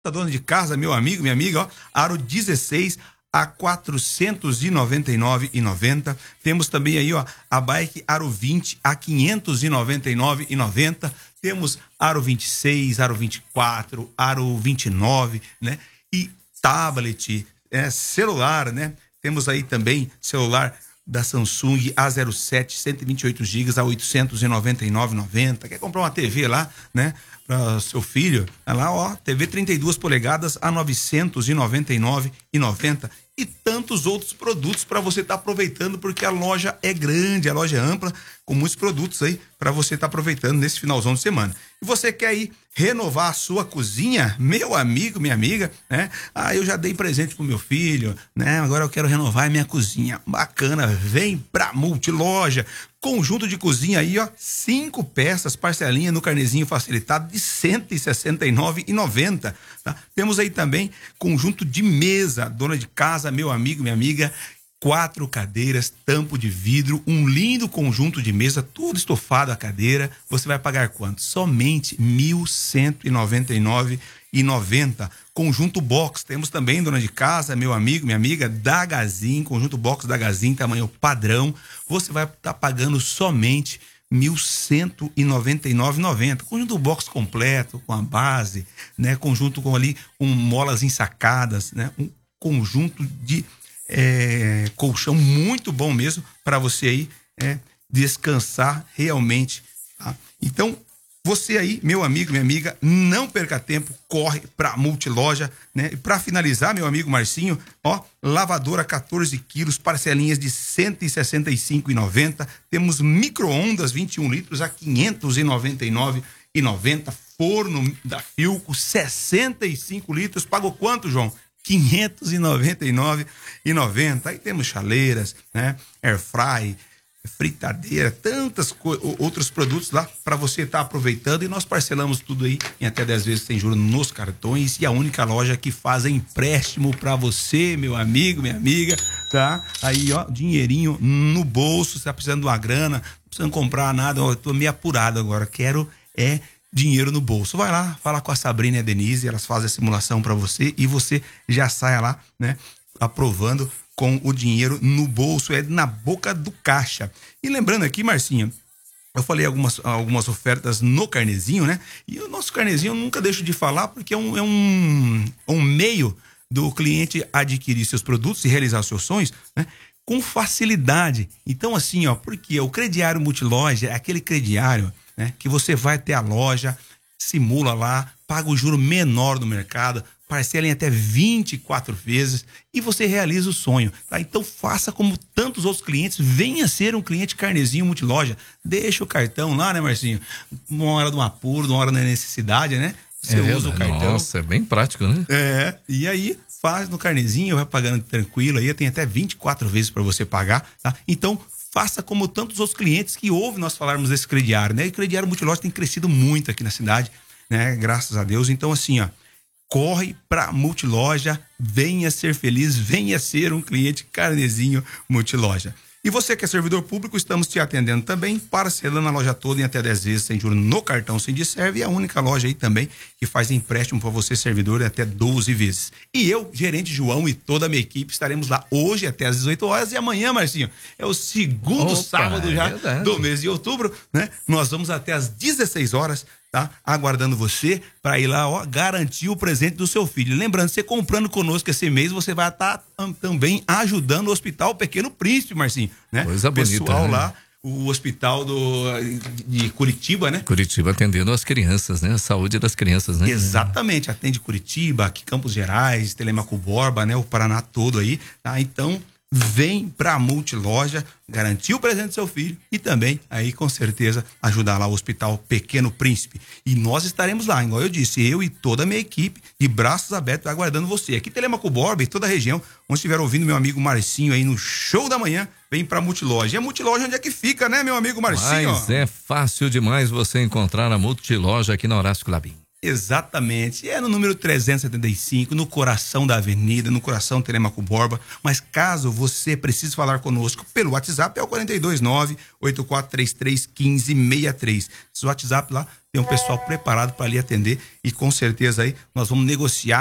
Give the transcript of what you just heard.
dona de casa, meu amigo, minha amiga, ó, aro 16 a 499,90. Temos também aí, ó, a bike aro 20 a 599,90. Temos aro 26, aro 24, aro 29, né? E tablet, celular, né? Temos aí também celular da Samsung A07, 128 GB a 899,90. Quer comprar uma TV lá, né? Para seu filho, lá, ó, TV 32 polegadas a 999,90. E tantos outros produtos para você estar aproveitando, porque a loja é grande, a loja é ampla, com muitos produtos aí para você estar aproveitando nesse finalzão de semana. E você quer ir renovar a sua cozinha, meu amigo, minha amiga, né? Eu já dei presente pro meu filho, né? Agora eu quero renovar a minha cozinha. Bacana, vem pra Multiloja. Conjunto de cozinha aí, ó, 5 peças, parcelinha no carnezinho facilitado de R$ 169,90, tá? Temos aí também conjunto de mesa, dona de casa, meu amigo, minha amiga, 4 cadeiras, tampo de vidro, um lindo conjunto de mesa, tudo estofado a cadeira. Você vai pagar quanto? Somente R$ 1.199,90. Conjunto box, temos também, dona de casa, meu amigo, minha amiga, da Gazin, conjunto box da Gazin, tamanho padrão. Você vai estar pagando somente R$ 1.199,90. Conjunto box completo, com a base, né? Conjunto com ali, molas ensacadas, né? Um conjunto de colchão muito bom mesmo para você aí descansar realmente, tá? Então, você aí, meu amigo, minha amiga, não perca tempo, corre pra Multiloja, né? E pra finalizar, meu amigo Marcinho, ó, lavadora 14 quilos, parcelinhas de R$ 165,90. Temos micro-ondas 21 litros a R$ 599,90. Forno da Filco, 65 litros. Pagou quanto, João? R$ 599,90. Aí temos chaleiras, né? Airfry, fritadeira, tantas outros produtos lá para você estar aproveitando, e nós parcelamos tudo aí em até 10 vezes sem juros nos cartões, e a única loja que faz empréstimo para você, meu amigo, minha amiga, tá? Aí, ó, dinheirinho no bolso, você tá precisando de uma grana, não precisando comprar nada, eu tô meio apurado agora, quero dinheiro no bolso. Vai lá, fala com a Sabrina e a Denise, elas fazem a simulação para você e você já saia lá, né, aprovando com o dinheiro no bolso, na boca do caixa. E lembrando aqui, Marcinha, eu falei algumas ofertas no carnezinho, né? E o nosso carnezinho eu nunca deixo de falar, porque é um meio do cliente adquirir seus produtos e realizar seus sonhos, né? Com facilidade. Então, assim, ó, porque o crediário Multiloja é aquele crediário, né, que você vai até a loja, simula lá, paga o juro menor do mercado, parcela em até 24 vezes e você realiza o sonho, tá? Então faça como tantos outros clientes, venha ser um cliente carnezinho Multiloja, deixa o cartão lá, né, Marcinho? Uma hora de um apuro, uma hora da necessidade, né? Você usa o cartão. Nossa, é bem prático, né? E aí faz no carnezinho, vai pagando tranquilo, aí tem até 24 vezes para você pagar, tá? Então faça como tantos outros clientes que ouvem nós falarmos desse crediário, né? E o crediário Multiloja tem crescido muito aqui na cidade, né? Graças a Deus. Então, assim, ó, corre pra Multiloja, venha ser feliz, venha ser um cliente carnezinho Multiloja. E você que é servidor público, estamos te atendendo também, parcelando a loja toda em até 10 vezes sem juros no cartão Sindiserve, e a única loja aí também que faz empréstimo para você, servidor, até 12 vezes. E eu, gerente João, e toda a minha equipe estaremos lá hoje até às 18 horas, e amanhã, Marcinho, é o segundo sábado já do mês de outubro, né? Nós vamos até às 16 horas, tá? Aguardando você para ir lá, ó, garantir o presente do seu filho. Lembrando, você comprando conosco esse mês, você vai estar também ajudando o Hospital Pequeno Príncipe, Marcinho, né? Coisa bonita, pessoal, né? Lá, o hospital de Curitiba, né? Curitiba atendendo as crianças, né? A saúde das crianças, né? Exatamente, atende Curitiba, aqui Campos Gerais, Telemaco Borba, né? O Paraná todo aí, tá? Então, vem pra Multiloja, garantir o presente do seu filho e também aí com certeza ajudar lá o Hospital Pequeno Príncipe. E nós estaremos lá, igual eu disse, eu e toda a minha equipe de braços abertos aguardando você. Aqui Telemaco Borba e toda a região, onde estiver ouvindo meu amigo Marcinho aí no show da manhã, vem pra Multiloja. E a Multiloja onde é que fica, né, meu amigo Marcinho? Mas é fácil demais você encontrar a Multiloja aqui na Horácio Clabin. Exatamente. É no número 375, no coração da avenida, no coração Telemaco Borba. Mas caso você precise falar conosco pelo WhatsApp, é o 429-8433-1563. Esse WhatsApp lá tem um pessoal preparado para lhe atender e com certeza aí nós vamos negociar